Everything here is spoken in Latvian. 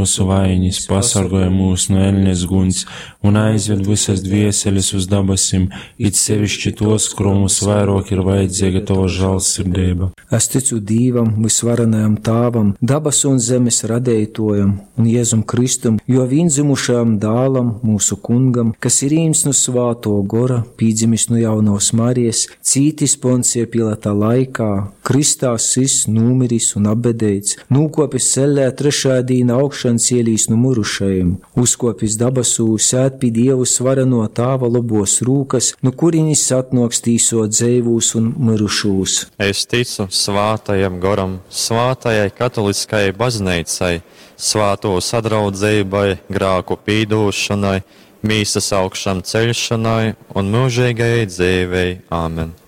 mūsu vaiņas, pasargāj mūs no ēļņas guņs un aizved visas dvieseles uz dabasim, it sevišķi tos, kuros vairāk ir vajadzīga tava žēlsirdība. Es ticu Dīvam, visvarenajam Tāvam, dabas un zemes radētojam un Jēzum Kristum, jo vienzimušajam dālam, mūsu kungam, kas ir īms no svāto gora, pīdzimis no jaunās Marijas, cītis Poncija Pilata laikā, Kristā sis, nūmiris un apbedeits, nūkopis sellē trešā dīna augšan cielīs no murušajiem, uzkopis dabasū, sēt pie Dievu svareno Tāva labos rūkas, no kurinis atnoks tīsot dzīvūs un mirušūs. Es ticu svātajam goram, svātajai katoliskajai baznīcai, svāto sadraudzībai, grāku pīdūšanai, mīsas augšam ceļšanai un mūžīgajai dzīvei. Āmen.